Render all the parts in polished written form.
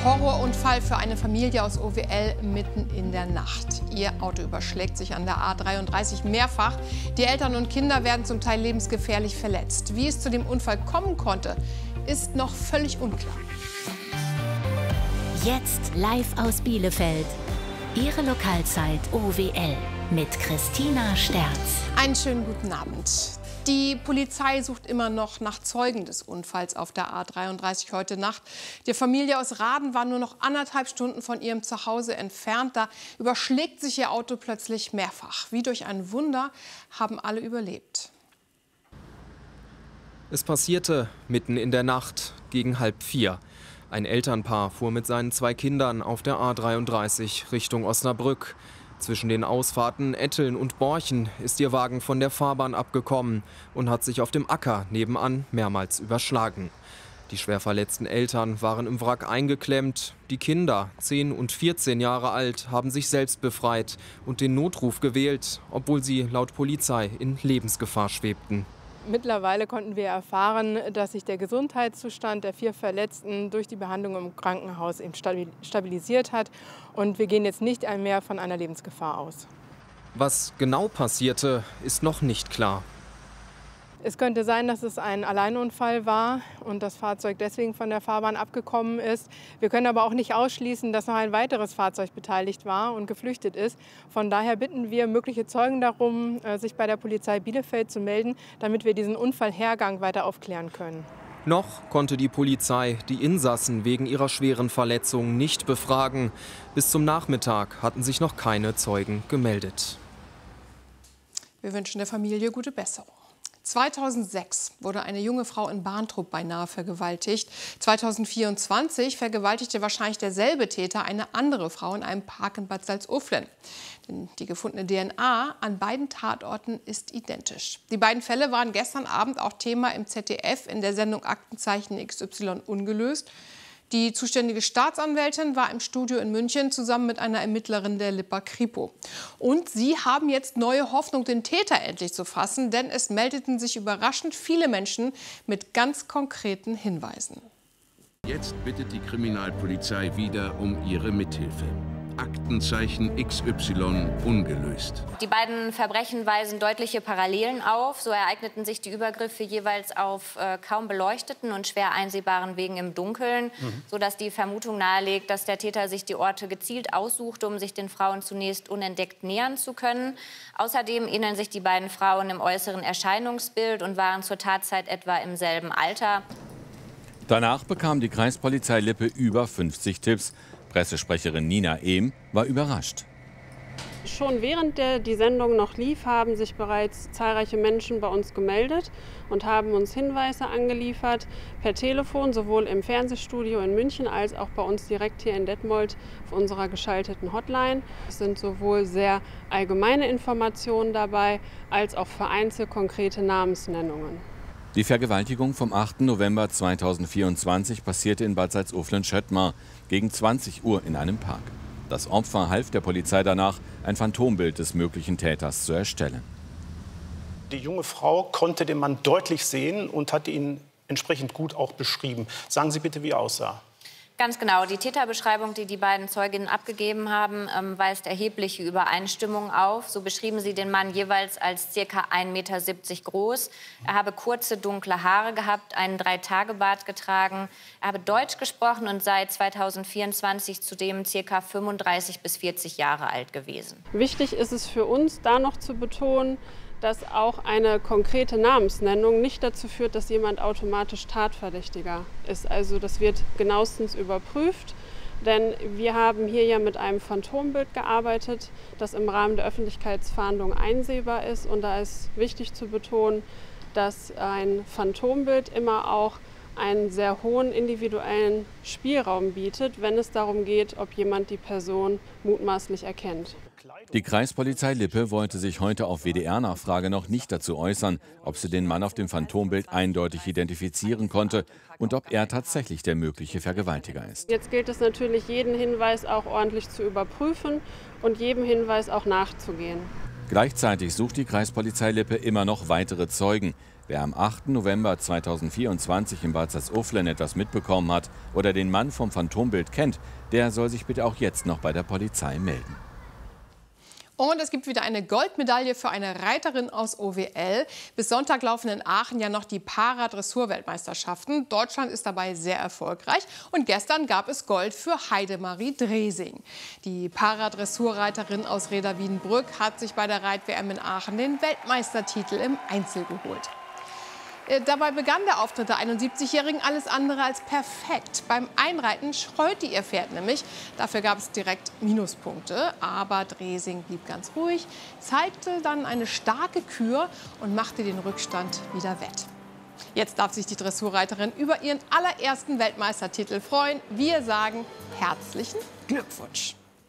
Horrorunfall für eine Familie aus OWL mitten in der Nacht. Ihr Auto überschlägt sich an der A33 mehrfach. Die Eltern und Kinder werden zum Teil lebensgefährlich verletzt. Wie es zu dem Unfall kommen konnte, ist noch völlig unklar. Jetzt live aus Bielefeld. Ihre Lokalzeit OWL mit Christina Sterz. Einen schönen guten Abend. Die Polizei sucht immer noch nach Zeugen des Unfalls auf der A33 heute Nacht. Die Familie aus Raden war nur noch 1,5 Stunden von ihrem Zuhause entfernt. Da überschlägt sich ihr Auto plötzlich mehrfach. Wie durch ein Wunder haben alle überlebt. Es passierte mitten in der Nacht, gegen 3:30. Ein Elternpaar fuhr mit seinen 2 Kindern auf der A33 Richtung Osnabrück. Zwischen den Ausfahrten Etteln und Borchen ist ihr Wagen von der Fahrbahn abgekommen und hat sich auf dem Acker nebenan mehrmals überschlagen. Die schwer verletzten Eltern waren im Wrack eingeklemmt. Die Kinder, 10 und 14 Jahre alt, haben sich selbst befreit und den Notruf gewählt, obwohl sie laut Polizei in Lebensgefahr schwebten. Mittlerweile konnten wir erfahren, dass sich der Gesundheitszustand der 4 Verletzten durch die Behandlung im Krankenhaus eben stabilisiert hat. Und wir gehen jetzt nicht mehr von einer Lebensgefahr aus. Was genau passierte, ist noch nicht klar. Es könnte sein, dass es ein Alleinunfall war und das Fahrzeug deswegen von der Fahrbahn abgekommen ist. Wir können aber auch nicht ausschließen, dass noch ein weiteres Fahrzeug beteiligt war und geflüchtet ist. Von daher bitten wir mögliche Zeugen darum, sich bei der Polizei Bielefeld zu melden, damit wir diesen Unfallhergang weiter aufklären können. Noch konnte die Polizei die Insassen wegen ihrer schweren Verletzungen nicht befragen. Bis zum Nachmittag hatten sich noch keine Zeugen gemeldet. Wir wünschen der Familie gute Besserung. 2006 wurde eine junge Frau in Barntrup beinahe vergewaltigt. 2024 vergewaltigte wahrscheinlich derselbe Täter eine andere Frau in einem Park in Bad Salzuflen. Denn die gefundene DNA an beiden Tatorten ist identisch. Die beiden Fälle waren gestern Abend auch Thema im ZDF in der Sendung Aktenzeichen XY ungelöst. Die zuständige Staatsanwältin war im Studio in München zusammen mit einer Ermittlerin der Lipa Kripo. Und sie haben jetzt neue Hoffnung, den Täter endlich zu fassen, denn es meldeten sich überraschend viele Menschen mit ganz konkreten Hinweisen. Jetzt bittet die Kriminalpolizei wieder um ihre Mithilfe. Aktenzeichen XY ungelöst. Die beiden Verbrechen weisen deutliche Parallelen auf. So ereigneten sich die Übergriffe jeweils auf kaum beleuchteten und schwer einsehbaren Wegen im Dunkeln, sodass die Vermutung nahelegt, dass der Täter sich die Orte gezielt aussuchte, um sich den Frauen zunächst unentdeckt nähern zu können. Außerdem ähneln sich die beiden Frauen im äußeren Erscheinungsbild und waren zur Tatzeit etwa im selben Alter. Danach bekam die Kreispolizei Lippe über 50 Tipps. Pressesprecherin Nina Ehm war überrascht. Schon während die Sendung noch lief, haben sich bereits zahlreiche Menschen bei uns gemeldet und haben uns Hinweise angeliefert, per Telefon, sowohl im Fernsehstudio in München als auch bei uns direkt hier in Detmold auf unserer geschalteten Hotline. Es sind sowohl sehr allgemeine Informationen dabei, als auch vereinzelt konkrete Namensnennungen. Die Vergewaltigung vom 8. November 2024 passierte in Bad Salzuflen-Schöttmar gegen 20 Uhr in einem Park. Das Opfer half der Polizei danach, ein Phantombild des möglichen Täters zu erstellen. Die junge Frau konnte den Mann deutlich sehen und hat ihn entsprechend gut auch beschrieben. Sagen Sie bitte, wie er aussah. Ganz genau. Die Täterbeschreibung, die die beiden Zeuginnen abgegeben haben, weist erhebliche Übereinstimmungen auf. So beschrieben sie den Mann jeweils als ca. 1,70 Meter groß. Er habe kurze, dunkle Haare gehabt, einen 3-Tage-Bart getragen. Er habe Deutsch gesprochen und sei 2024 zudem ca. 35 bis 40 Jahre alt gewesen. Wichtig ist es für uns, da noch zu betonen, dass auch eine konkrete Namensnennung nicht dazu führt, dass jemand automatisch Tatverdächtiger ist. Also das wird genauestens überprüft, denn wir haben hier ja mit einem Phantombild gearbeitet, das im Rahmen der Öffentlichkeitsfahndung einsehbar ist. Und da ist wichtig zu betonen, dass ein Phantombild immer auch einen sehr hohen individuellen Spielraum bietet, wenn es darum geht, ob jemand die Person mutmaßlich erkennt. Die Kreispolizei Lippe wollte sich heute auf WDR-Nachfrage noch nicht dazu äußern, ob sie den Mann auf dem Phantombild eindeutig identifizieren konnte und ob er tatsächlich der mögliche Vergewaltiger ist. Jetzt gilt es natürlich, jeden Hinweis auch ordentlich zu überprüfen und jedem Hinweis auch nachzugehen. Gleichzeitig sucht die Kreispolizei Lippe immer noch weitere Zeugen. Wer am 8. November 2024 in Bad Salzuflen etwas mitbekommen hat oder den Mann vom Phantombild kennt, der soll sich bitte auch jetzt noch bei der Polizei melden. Und es gibt wieder eine Goldmedaille für eine Reiterin aus OWL. Bis Sonntag laufen in Aachen ja noch die Para-Dressur-Weltmeisterschaften. Deutschland ist dabei sehr erfolgreich. Und gestern gab es Gold für Heidemarie Dresing. Die Para-Dressur-Reiterin aus Reda-Wiedenbrück hat sich bei der Reit-WM in Aachen den Weltmeistertitel im Einzel geholt. Dabei begann der Auftritt der 71-Jährigen alles andere als perfekt. Beim Einreiten scheute ihr Pferd nämlich. Dafür gab es direkt Minuspunkte. Aber Dresing blieb ganz ruhig, zeigte dann eine starke Kür und machte den Rückstand wieder wett. Jetzt darf sich die Dressurreiterin über ihren allerersten Weltmeistertitel freuen. Wir sagen herzlichen Glückwunsch.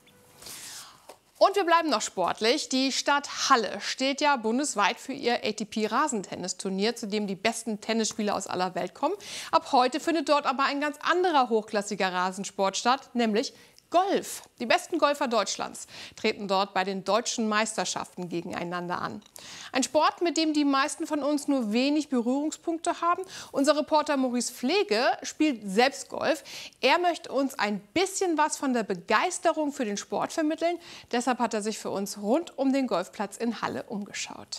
Und wir bleiben noch sportlich. Die Stadt Halle steht ja bundesweit für ihr ATP-Rasentennisturnier, zu dem die besten Tennisspieler aus aller Welt kommen. Ab heute findet dort aber ein ganz anderer hochklassiger Rasensport statt, nämlich Golf. Die besten Golfer Deutschlands treten dort bei den deutschen Meisterschaften gegeneinander an. Ein Sport, mit dem die meisten von uns nur wenig Berührungspunkte haben. Unser Reporter Maurice Pflege spielt selbst Golf. Er möchte uns ein bisschen was von der Begeisterung für den Sport vermitteln. Deshalb hat er sich für uns rund um den Golfplatz in Halle umgeschaut.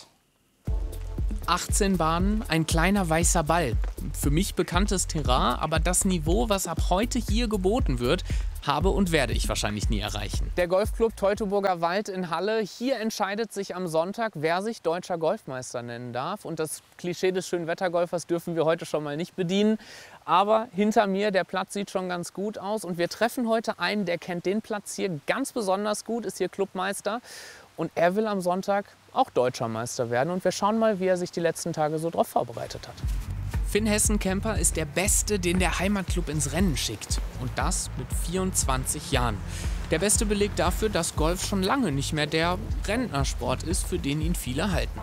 18 Bahnen, ein kleiner weißer Ball. Für mich bekanntes Terrain, aber das Niveau, was ab heute hier geboten wird, habe und werde ich wahrscheinlich nie erreichen. Der Golfclub Teutoburger Wald in Halle. Hier entscheidet sich am Sonntag, wer sich deutscher Golfmeister nennen darf. Und das Klischee des Schönwettergolfers dürfen wir heute schon mal nicht bedienen. Aber hinter mir, der Platz sieht schon ganz gut aus. Und wir treffen heute einen, der kennt den Platz hier ganz besonders gut, ist hier Clubmeister. Und er will am Sonntag auch deutscher Meister werden. Und wir schauen mal, wie er sich die letzten Tage so darauf vorbereitet hat. Finn Hessen-Kemper ist der Beste, den der Heimatclub ins Rennen schickt. Und das mit 24 Jahren. Der beste Beleg dafür, dass Golf schon lange nicht mehr der Rentnersport ist, für den ihn viele halten.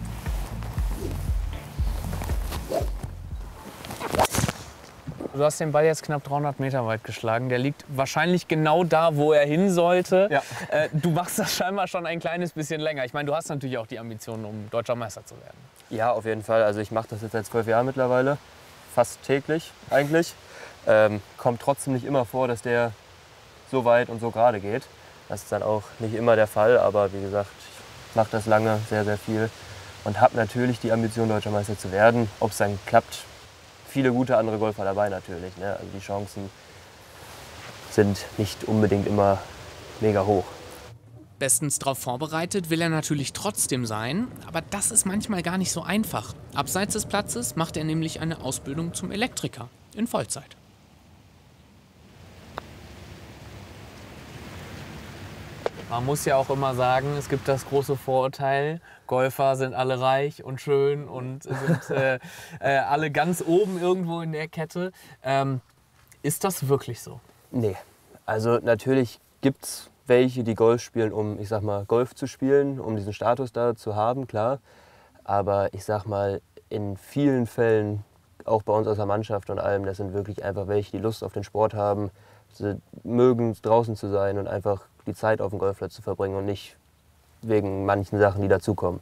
Du hast den Ball jetzt knapp 300 Meter weit geschlagen. Der liegt wahrscheinlich genau da, wo er hin sollte. Ja. Du machst das scheinbar schon ein kleines bisschen länger. Ich meine, du hast natürlich auch die Ambitionen, um deutscher Meister zu werden. Ja, auf jeden Fall. Also ich mache das jetzt seit 12 Jahren mittlerweile. Fast täglich eigentlich. Kommt trotzdem nicht immer vor, dass der so weit und so gerade geht. Das ist dann auch nicht immer der Fall. Aber wie gesagt, ich mache das lange, sehr, sehr viel. Und habe natürlich die Ambition, deutscher Meister zu werden. Ob es dann klappt, viele gute andere Golfer dabei natürlich. Ne? Also die Chancen sind nicht unbedingt immer mega hoch. Bestens darauf vorbereitet will er natürlich trotzdem sein, aber das ist manchmal gar nicht so einfach. Abseits des Platzes macht er nämlich eine Ausbildung zum Elektriker in Vollzeit. Man muss ja auch immer sagen, es gibt das große Vorurteil, Golfer sind alle reich und schön und sind alle ganz oben irgendwo in der Kette. Ist das wirklich so? Nee, also natürlich gibt es welche, die Golf spielen, um, ich sag mal, Golf zu spielen, um diesen Status da zu haben, klar. Aber ich sag mal, in vielen Fällen, auch bei uns aus der Mannschaft und allem, das sind wirklich einfach welche, die Lust auf den Sport haben, sie mögen draußen zu sein und einfach die Zeit auf dem Golfplatz zu verbringen und nicht wegen manchen Sachen, die dazukommen.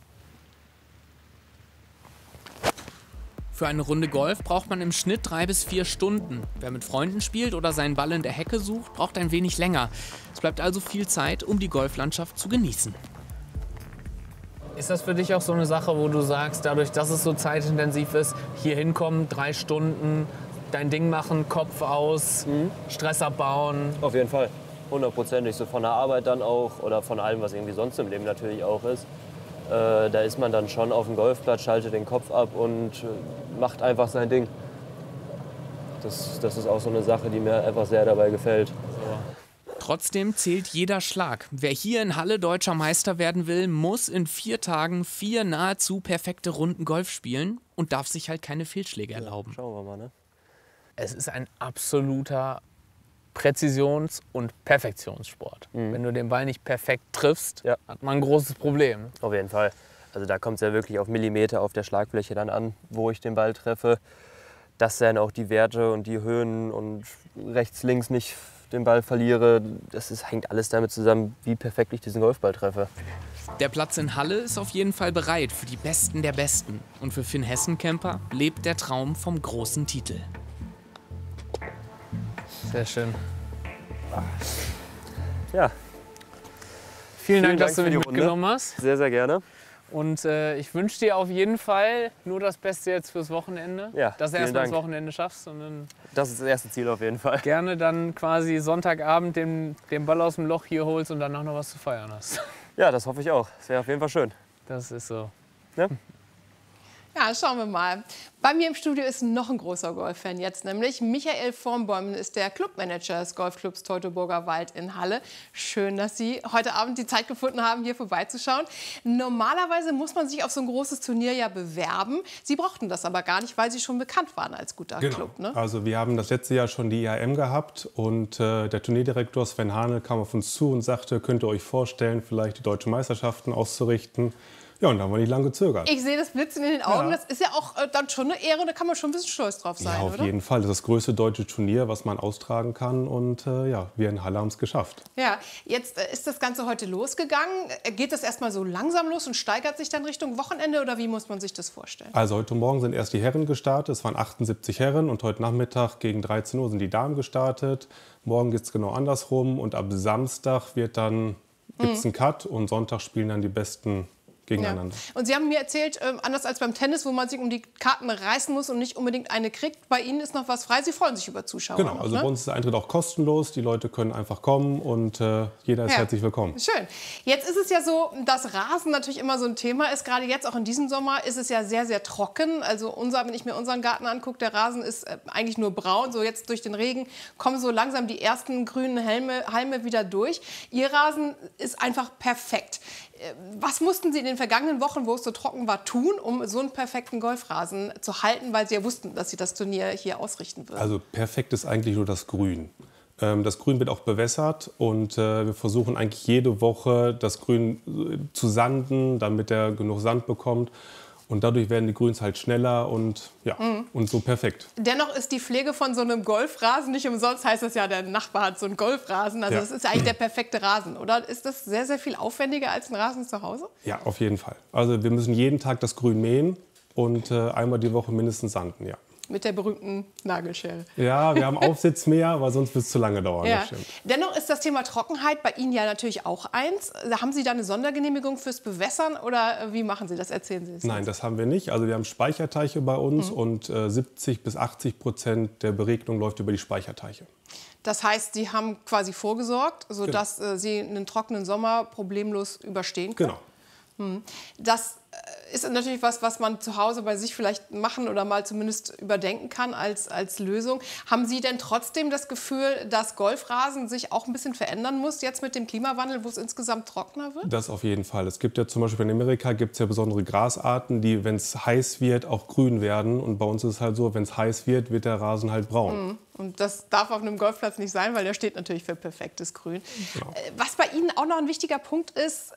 Für eine Runde Golf braucht man im Schnitt 3 bis 4 Stunden. Wer mit Freunden spielt oder seinen Ball in der Hecke sucht, braucht ein wenig länger. Es bleibt also viel Zeit, um die Golflandschaft zu genießen. Ist das für dich auch so eine Sache, wo du sagst, dadurch, dass es so zeitintensiv ist, hier hinkommen, 3 Stunden, dein Ding machen, Kopf aus, Stress abbauen? Auf jeden Fall, 100%. So von der Arbeit dann auch oder von allem, was irgendwie sonst im Leben natürlich auch ist. Da ist man dann schon auf dem Golfplatz, schaltet den Kopf ab und macht einfach sein Ding. Das ist auch so eine Sache, die mir einfach sehr dabei gefällt. Trotzdem zählt jeder Schlag. Wer hier in Halle deutscher Meister werden will, muss in 4 Tagen 4 nahezu perfekte Runden Golf spielen und darf sich halt keine Fehlschläge erlauben. Schauen wir mal, ne? Es ist ein absoluter Präzisions- und Perfektionssport. Wenn du den Ball nicht perfekt triffst, hat man ein großes Problem. Auf jeden Fall. Also da kommt es ja wirklich auf Millimeter auf der Schlagfläche dann an, wo ich den Ball treffe. Dass dann auch die Werte und die Höhen und rechts, links nicht den Ball verliere. Hängt alles damit zusammen, wie perfekt ich diesen Golfball treffe. Der Platz in Halle ist auf jeden Fall bereit für die Besten der Besten. Und für Finn Hessenkämper lebt der Traum vom großen Titel. Sehr schön. Ja. Vielen Dank, dass du mich mitgenommen hast. Sehr, sehr gerne. Und ich wünsche dir auf jeden Fall nur das Beste jetzt fürs Wochenende. Ja, dass du erstmal das Wochenende schaffst. Und dann das ist das erste Ziel auf jeden Fall. Gerne dann quasi Sonntagabend den Ball aus dem Loch hier holst und danach noch was zu feiern hast. Ja, das hoffe ich auch. Das wäre auf jeden Fall schön. Das ist so. Ja? Ja, schauen wir mal. Bei mir im Studio ist noch ein großer Golffan jetzt, nämlich Michael Vornbäumen ist der Clubmanager des Golfclubs Teutoburger Wald in Halle. Schön, dass Sie heute Abend die Zeit gefunden haben, hier vorbeizuschauen. Normalerweise muss man sich auf so ein großes Turnier ja bewerben. Sie brauchten das aber gar nicht, weil Sie schon bekannt waren als guter Club. Ne? Also wir haben das letzte Jahr schon die IAM gehabt und der Turnierdirektor Sven Hane kam auf uns zu und sagte, könnt ihr euch vorstellen, vielleicht die deutschen Meisterschaften auszurichten. Ja, und da haben wir nicht lange gezögert. Ich sehe das Blitzen in den Augen. Ja. Das ist ja auch dann schon eine Ehre, da kann man schon ein bisschen stolz drauf sein, ja, auf jeden Fall. Das ist das größte deutsche Turnier, was man austragen kann. Und ja, wir in Halle haben es geschafft. Ja, jetzt ist das Ganze heute losgegangen. Geht das erstmal so langsam los und steigert sich dann Richtung Wochenende? Oder wie muss man sich das vorstellen? Also heute Morgen sind erst die Herren gestartet. Es waren 78 Herren. Und heute Nachmittag gegen 13 Uhr sind die Damen gestartet. Morgen geht es genau andersrum. Und ab Samstag gibt es einen Cut. Und Sonntag spielen dann die Besten gegeneinander. Ja. Und Sie haben mir erzählt, anders als beim Tennis, wo man sich um die Karten reißen muss und nicht unbedingt eine kriegt, bei Ihnen ist noch was frei. Sie freuen sich über Zuschauer. Genau, noch, also ne? bei uns ist der Eintritt auch kostenlos. Die Leute können einfach kommen und jeder ist herzlich willkommen. Schön. Jetzt ist es ja so, dass Rasen natürlich immer so ein Thema ist. Gerade jetzt auch in diesem Sommer ist es ja sehr, sehr trocken. Also wenn ich mir unseren Garten angucke, der Rasen ist eigentlich nur braun. So jetzt durch den Regen kommen so langsam die ersten grünen Halme wieder durch. Ihr Rasen ist einfach perfekt. Was mussten Sie in den vergangenen Wochen, wo es so trocken war, tun, um so einen perfekten Golfrasen zu halten, weil Sie ja wussten, dass Sie das Turnier hier ausrichten würden? Also perfekt ist eigentlich nur das Grün. Das Grün wird auch bewässert und wir versuchen eigentlich jede Woche das Grün zu sanden, damit er genug Sand bekommt. Und dadurch werden die Grüns halt schneller und, und so perfekt. Dennoch ist die Pflege von so einem Golfrasen, nicht umsonst heißt das ja, der Nachbar hat so einen Golfrasen. Also das ist eigentlich der perfekte Rasen, oder? Ist das sehr, sehr viel aufwendiger als ein Rasen zu Hause? Ja, auf jeden Fall. Also wir müssen jeden Tag das Grün mähen und einmal die Woche mindestens sanden, ja. Mit der berühmten Nagelschere. Ja, wir haben Aufsitzmäher, aber sonst wird es zu lange dauern. Ja. Dennoch ist das Thema Trockenheit bei Ihnen ja natürlich auch eins. Haben Sie da eine Sondergenehmigung fürs Bewässern oder wie machen Sie das? Erzählen Sie es. Nein, das haben wir nicht. Also wir haben Speicherteiche bei uns und 70 bis 80% der Beregnung läuft über die Speicherteiche. Das heißt, Sie haben quasi vorgesorgt, sodass Sie einen trockenen Sommer problemlos überstehen können? Genau. Das ist natürlich was man zu Hause bei sich vielleicht machen oder mal zumindest überdenken kann als Lösung. Haben Sie denn trotzdem das Gefühl, dass Golfrasen sich auch ein bisschen verändern muss, jetzt mit dem Klimawandel, wo es insgesamt trockener wird? Das auf jeden Fall. Es gibt ja zum Beispiel in Amerika gibt's ja besondere Grasarten, die, wenn es heiß wird, auch grün werden. Und bei uns ist es halt so, wenn es heiß wird, wird der Rasen halt braun. Und das darf auf einem Golfplatz nicht sein, weil der steht natürlich für perfektes Grün. Genau. Was bei Ihnen auch noch ein wichtiger Punkt ist,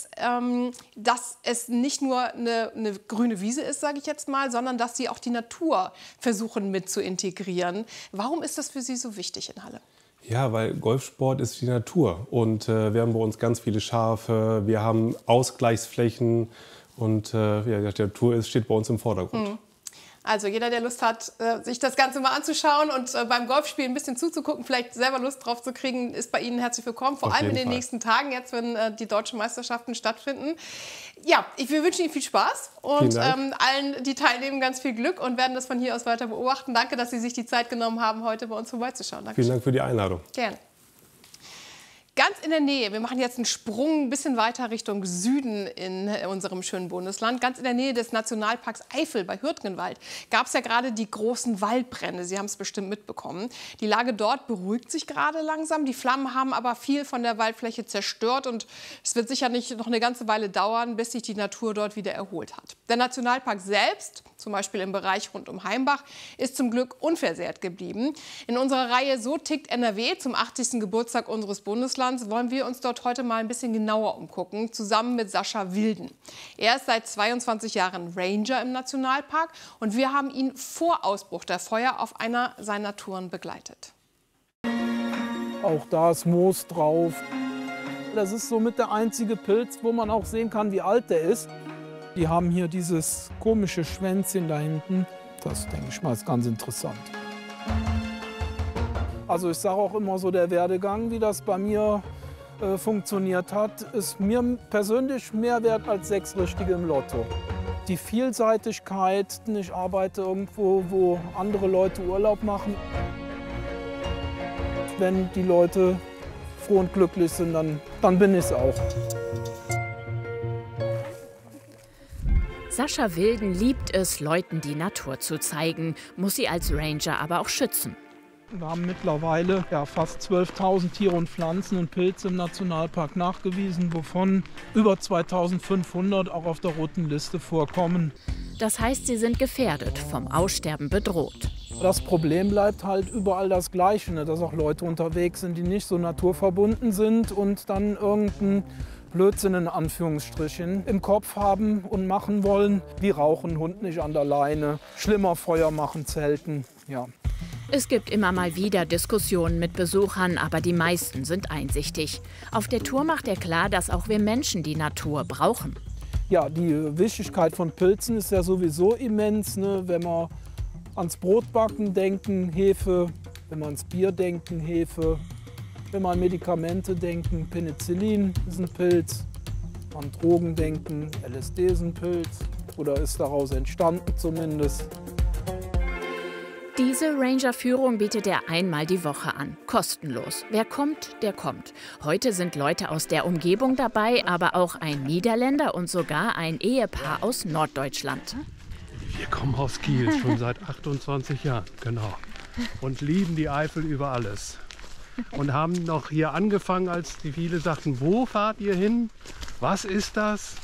dass es nicht nur eine grüne Wiese ist, sage ich jetzt mal, sondern dass Sie auch die Natur versuchen mit zu integrieren. Warum ist das für Sie so wichtig in Halle? Ja, weil Golfsport ist die Natur. Und wir haben bei uns ganz viele Schafe, wir haben Ausgleichsflächen und die Natur steht bei uns im Vordergrund. Also jeder, der Lust hat, sich das Ganze mal anzuschauen und beim Golfspielen ein bisschen zuzugucken, vielleicht selber Lust drauf zu kriegen, ist bei Ihnen herzlich willkommen. Vor allem in den nächsten Tagen, jetzt wenn die deutschen Meisterschaften stattfinden. Ja, wir wünschen Ihnen viel Spaß und allen, die teilnehmen, ganz viel Glück und werden das von hier aus weiter beobachten. Danke, dass Sie sich die Zeit genommen haben, heute bei uns vorbeizuschauen. Dankeschön. Vielen Dank für die Einladung. Gerne. Ganz in der Nähe, wir machen jetzt einen Sprung ein bisschen weiter Richtung Süden in unserem schönen Bundesland. Ganz in der Nähe des Nationalparks Eifel bei Hürtgenwald gab es ja gerade die großen Waldbrände. Sie haben es bestimmt mitbekommen. Die Lage dort beruhigt sich gerade langsam. Die Flammen haben aber viel von der Waldfläche zerstört und es wird sicher nicht noch eine ganze Weile dauern, bis sich die Natur dort wieder erholt hat. Der Nationalpark selbst, zum Beispiel im Bereich rund um Heimbach, ist zum Glück unversehrt geblieben. In unserer Reihe So tickt NRW zum 80. Geburtstag unseres Bundeslands wollen wir uns dort heute mal ein bisschen genauer umgucken, zusammen mit Sascha Wilden. Er ist seit 22 Jahren Ranger im Nationalpark und wir haben ihn vor Ausbruch der Feuer auf einer seiner Touren begleitet. Auch da ist Moos drauf. Das ist somit der einzige Pilz, wo man auch sehen kann, wie alt der ist. Die haben hier dieses komische Schwänzchen da hinten. Das, denke ich mal, ist ganz interessant. Also ich sage auch immer so, der Werdegang, wie das bei mir funktioniert hat, ist mir persönlich mehr wert als 6 Richtige im Lotto. Die Vielseitigkeit, ich arbeite irgendwo, wo andere Leute Urlaub machen. Wenn die Leute froh und glücklich sind, dann bin ich es auch. Sascha Wilden liebt es, Leuten die Natur zu zeigen, muss sie als Ranger aber auch schützen. Wir haben mittlerweile fast 12.000 Tiere und Pflanzen und Pilze im Nationalpark nachgewiesen, wovon über 2.500 auch auf der roten Liste vorkommen. Das heißt, sie sind gefährdet, vom Aussterben bedroht. Das Problem bleibt halt überall das Gleiche, ne? Dass auch Leute unterwegs sind, die nicht so naturverbunden sind und dann irgendeinen Blödsinn in Anführungsstrichen im Kopf haben und machen wollen, wie rauchen, Hund nicht an der Leine, schlimmer Feuer machen, zelten, ja. Es gibt immer mal wieder Diskussionen mit Besuchern, aber die meisten sind einsichtig. Auf der Tour macht er klar, dass auch wir Menschen die Natur brauchen. Ja, die Wichtigkeit von Pilzen ist ja sowieso immens, ne? Wenn wir ans Brotbacken denken, Hefe, wenn wir ans Bier denken, Hefe, wenn wir an Medikamente denken, Penicillin ist ein Pilz, an Drogen denken, LSD ist ein Pilz oder ist daraus entstanden zumindest. Diese Ranger-Führung bietet er einmal die Woche an, kostenlos. Wer kommt, der kommt. Heute sind Leute aus der Umgebung dabei, aber auch ein Niederländer und sogar ein Ehepaar aus Norddeutschland. Wir kommen aus Kiel, schon seit 28 Jahren, genau. Und lieben die Eifel über alles. Und haben noch hier angefangen, als die viele sagten, wo fahrt ihr hin? Was ist das?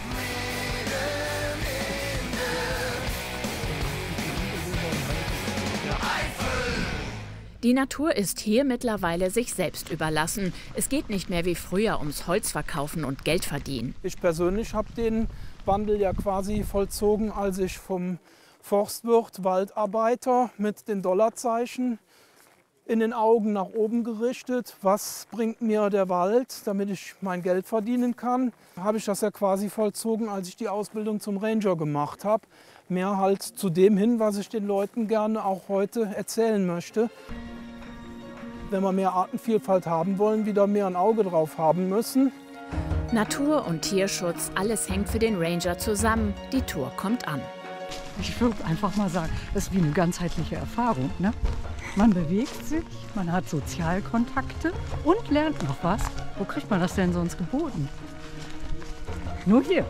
Die Natur ist hier mittlerweile sich selbst überlassen. Es geht nicht mehr wie früher ums Holzverkaufen und Geld verdienen. Ich persönlich habe den Wandel ja quasi vollzogen, als ich vom Forstwirt Waldarbeiter mit den Dollarzeichen in den Augen nach oben gerichtet. Was bringt mir der Wald, damit ich mein Geld verdienen kann? Habe ich das ja quasi vollzogen, als ich die Ausbildung zum Ranger gemacht habe. Mehr halt zu dem hin, was ich den Leuten gerne auch heute erzählen möchte. Wenn wir mehr Artenvielfalt haben wollen, wieder mehr ein Auge drauf haben müssen. Natur- und Tierschutz, alles hängt für den Ranger zusammen. Die Tour kommt an. Ich würde einfach mal sagen, es ist wie eine ganzheitliche Erfahrung, ne? Man bewegt sich, man hat Sozialkontakte und lernt noch was. Wo kriegt man das denn sonst geboten? Nur hier.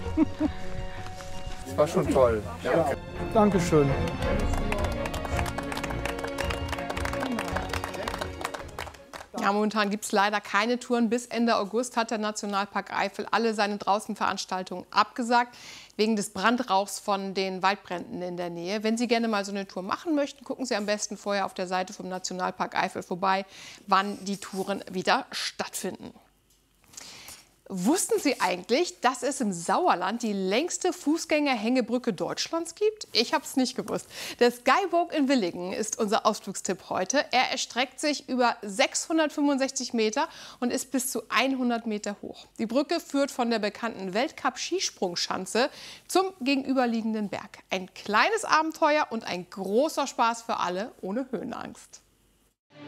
Das war schon toll. Ja. Dankeschön. Ja, momentan gibt es leider keine Touren. Bis Ende August hat der Nationalpark Eifel alle seine Draußenveranstaltungen abgesagt, wegen des Brandrauchs von den Waldbränden in der Nähe. Wenn Sie gerne mal so eine Tour machen möchten, gucken Sie am besten vorher auf der Seite vom Nationalpark Eifel vorbei, wann die Touren wieder stattfinden. Wussten Sie eigentlich, dass es im Sauerland die längste Fußgängerhängebrücke Deutschlands gibt? Ich habe es nicht gewusst. Der Skywalk in Willingen ist unser Ausflugstipp heute. Er erstreckt sich über 665 Meter und ist bis zu 100 Meter hoch. Die Brücke führt von der bekannten Weltcup-Skisprungschanze zum gegenüberliegenden Berg. Ein kleines Abenteuer und ein großer Spaß für alle ohne Höhenangst.